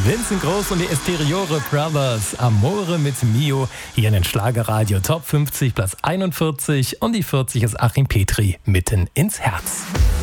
Vincent Groß und die Esteriore Brothers. Amore mit Mio. Hier in den Schlagerradio Top 50, Platz 41. Und die 40 ist Achim Petri, Mitten ins Herz.